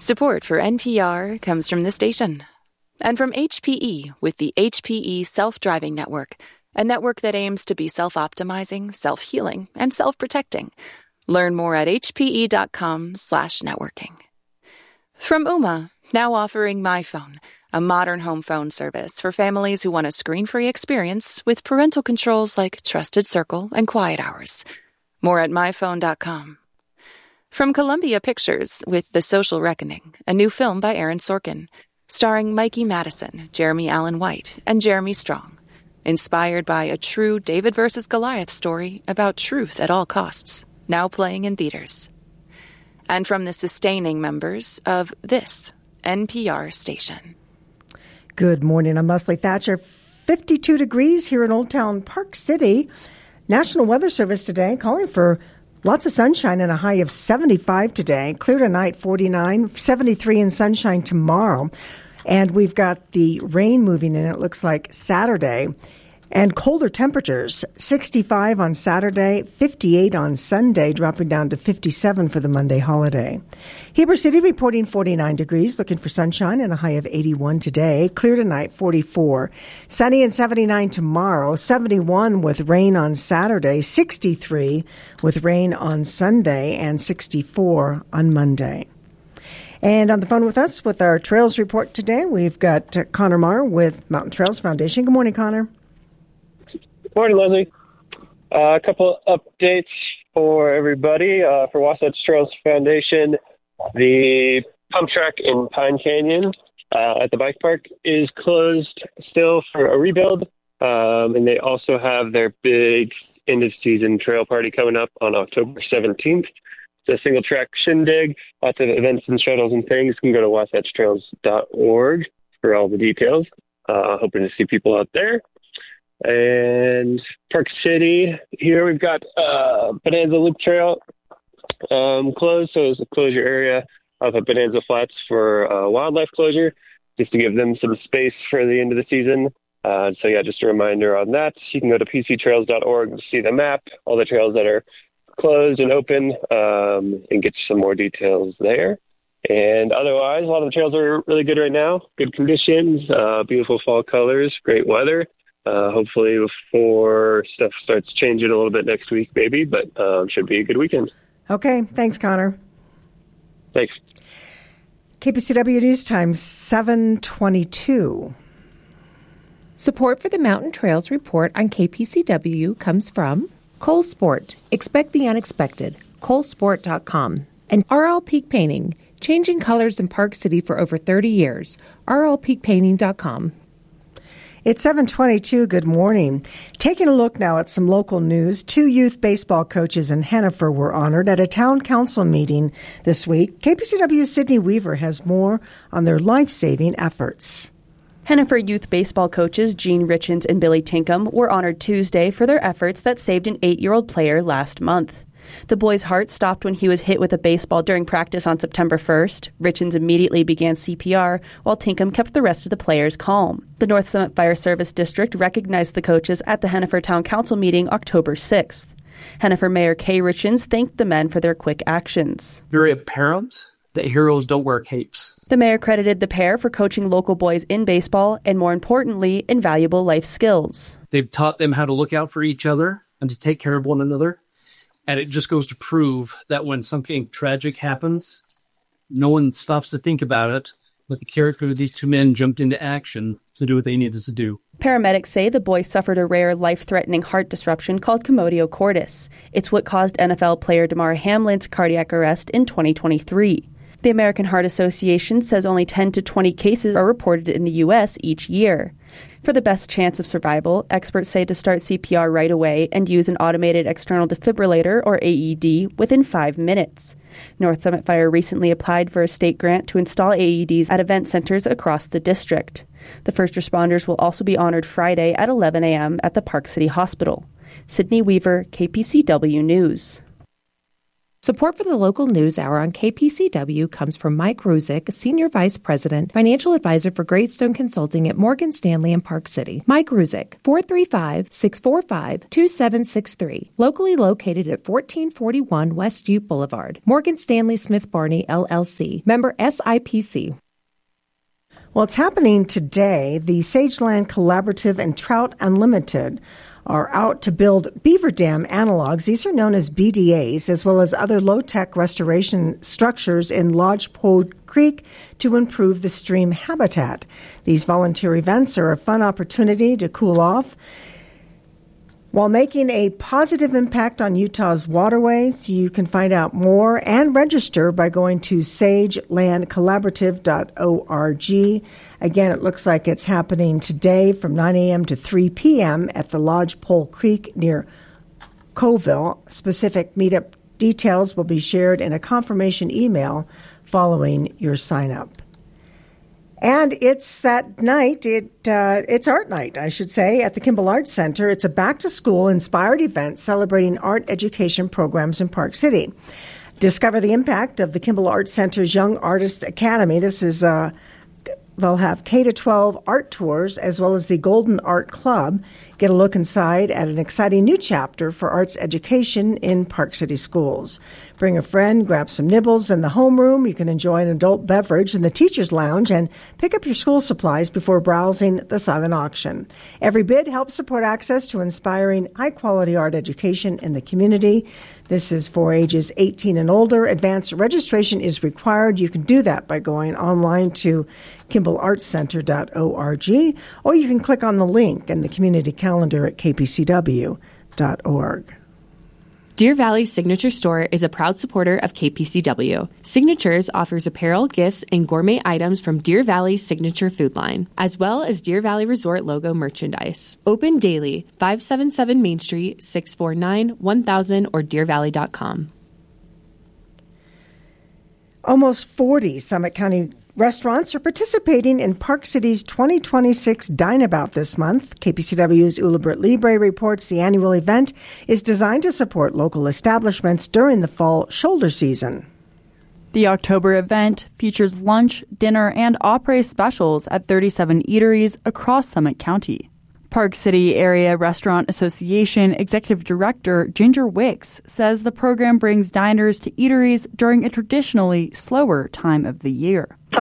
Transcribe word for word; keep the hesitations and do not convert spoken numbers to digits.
Support for N P R comes from this station and from H P E with the H P E Self-Driving Network, a network that aims to be self-optimizing, self-healing, and self-protecting. Learn more at hpe.com slash networking. From Ooma, now offering MyPhone, a modern home phone service for families who want a screen-free experience with parental controls like Trusted Circle and Quiet Hours. More at my phone dot com. From Columbia Pictures with The Social Reckoning, a new film by Aaron Sorkin, starring Mikey Madison, Jeremy Allen White, and Jeremy Strong. Inspired by a true David versus Goliath story about truth at all costs, now playing in theaters. And from the sustaining members of this N P R station. Good morning. I'm Leslie Thatcher. fifty-two degrees here in Old Town Park City. National Weather Service today calling for lots of sunshine and a high of seventy-five today. Clear tonight, forty-nine, seventy-three in sunshine tomorrow. And we've got the rain moving in, it looks like Saturday. And colder temperatures, sixty-five on Saturday, fifty-eight on Sunday, dropping down to fifty-seven for the Monday holiday. Heber City reporting forty-nine degrees, looking for sunshine and a high of eighty-one today. Clear tonight, forty-four. Sunny and seventy-nine tomorrow, seventy-one with rain on Saturday, sixty-three with rain on Sunday, and sixty-four on Monday. And on the phone with us with our Trails report today, we've got uh, Connor Marr with Mountain Trails Foundation. Good morning, Connor. Morning, Leslie. Uh, a couple updates for everybody. Uh, for Wasatch Trails Foundation, the pump track in Pine Canyon uh, at the bike park is closed still for a rebuild. Um, and they also have their big end-of-season trail party coming up on October seventeenth. It's a single-track shindig, lots of events and shuttles and things. You can go to wasatch trails dot org for all the details. Uh, hoping to see people out there. And Park City, here we've got uh, Bonanza Loop Trail um, closed, so it's a closure area of a Bonanza Flats for uh, wildlife closure, just to give them some space for the end of the season. Uh, so yeah, just a reminder on that. You can go to p c trails dot org to see the map, all the trails that are closed and open, um, and get some more details there. And otherwise, a lot of the trails are really good right now. Good conditions, uh, beautiful fall colors, great weather. Uh, hopefully before stuff starts changing a little bit next week, maybe, but um, should be a good weekend. Okay. Thanks, Connor. Thanks. K P C W News Time, seven twenty-two. Support for the Mountain Trails report on K P C W comes from Cole Sport. Expect the unexpected. Cole Sport dot com. And R L Peak Painting. Changing colors in Park City for over thirty years. R L peak painting dot com. It's seven twenty-two. Good morning. Taking a look now at some local news. Two youth baseball coaches in Hennifer were honored at a town council meeting this week. K P C W's Sydney Weaver has more on their life-saving efforts. Hennifer youth baseball coaches Gene Richens and Billy Tinkham were honored Tuesday for their efforts that saved an eight-year-old player last month. The boy's heart stopped when he was hit with a baseball during practice on September first. Richens immediately began C P R, while Tinkham kept the rest of the players calm. The North Summit Fire Service District recognized the coaches at the Hennifer Town Council meeting October sixth. Hennifer Mayor Kay Richens thanked the men for their quick actions. Very apparent that heroes don't wear capes. The mayor credited the pair for coaching local boys in baseball and, more importantly, invaluable life skills. They've taught them how to look out for each other and to take care of one another. And it just goes to prove that when something tragic happens, no one stops to think about it, but the character of these two men jumped into action to do what they needed to do. Paramedics say the boy suffered a rare life-threatening heart disruption called commodio cordis. It's what caused N F L player Damar Hamlin's cardiac arrest in twenty twenty-three. The American Heart Association says only ten to twenty cases are reported in the U S each year. For the best chance of survival, experts say to start C P R right away and use an automated external defibrillator, or A E D, within five minutes. North Summit Fire recently applied for a state grant to install A E Ds at event centers across the district. The first responders will also be honored Friday at eleven a.m. at the Park City Hospital. Sydney Weaver, K P C W News. Support for the local news hour on K P C W comes from Mike Ruzick, Senior Vice President, Financial Advisor for Greystone Consulting at Morgan Stanley in Park City. Mike Ruzick, four three five, six four five, two seven six three. Locally located at fourteen forty-one West Ute Boulevard. Morgan Stanley Smith Barney, L L C. Member S I P C. Well, it's happening today. The Sageland Collaborative and Trout Unlimited are out to build beaver dam analogs. These are known as B D As, as well as other low-tech restoration structures in Lodgepole Creek to improve the stream habitat. These volunteer events are a fun opportunity to cool off while making a positive impact on Utah's waterways. You can find out more and register by going to sage land collaborative dot org. Again, it looks like it's happening today from nine a.m. to three p.m. at the Lodgepole Creek near Coville. Specific meetup details will be shared in a confirmation email following your sign-up. And it's that night, it uh, it's art night, I should say, at the Kimball Arts Center. It's a back-to-school inspired event celebrating art education programs in Park City. Discover the impact of the Kimball Arts Center's Young Artist Academy. This is, uh, they'll have K to twelve art tours as well as the Golden Art Club. Get a look inside at an exciting new chapter for arts education in Park City schools. Bring a friend, grab some nibbles in the homeroom. You can enjoy an adult beverage in the teacher's lounge and pick up your school supplies before browsing the silent auction. Every bid helps support access to inspiring, high-quality art education in the community. This is for ages eighteen and older. Advanced registration is required. You can do that by going online to kimball arts center dot org, or you can click on the link in the community calendar at k p c w dot org. Deer Valley Signature Store is a proud supporter of K P C W. Signatures offers apparel, gifts, and gourmet items from Deer Valley's signature food line, as well as Deer Valley Resort logo merchandise. Open daily, five seventy-seven Main Street, six four nine, one thousand, or deer valley dot com. Almost forty Summit County restaurants are participating in Park City's twenty twenty-six Dine-About this month. K P C W's Ula Britt Libre reports the annual event is designed to support local establishments during the fall shoulder season. The October event features lunch, dinner, and après specials at thirty-seven eateries across Summit County. Park City Area Restaurant Association Executive Director Ginger Wicks says the program brings diners to eateries during a traditionally slower time of the year.